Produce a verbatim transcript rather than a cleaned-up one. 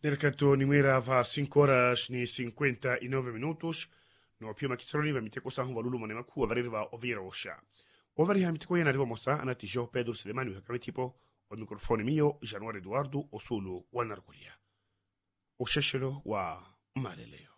Nercato Nimera va cinco horas ni cinquenta y nueve minutos. No pia makitroni va miteko sa hon valulu mone maku avari va ovira osha. Ovari ha miteko yana riva mosa anati Jo Pedro Selemani hakame tipo o mikrofoni mio Januari Eduardo Osulu wa Narkulia. Osheshero wa Maleleo.